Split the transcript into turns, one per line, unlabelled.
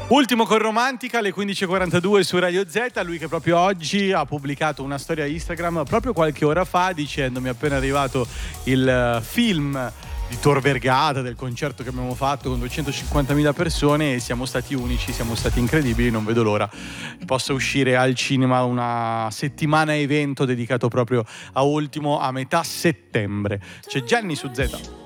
Ultimo con Romantica alle 15.42 su Radio Z. Lui che proprio oggi ha pubblicato una storia Instagram proprio qualche ora fa dicendomi appena arrivato il film di Tor Vergata, del concerto che abbiamo fatto con 250.000 persone, e siamo stati unici, siamo stati incredibili, non vedo l'ora possa uscire al cinema una settimana evento dedicato proprio a Ultimo a metà settembre. C'è Gianni su Z.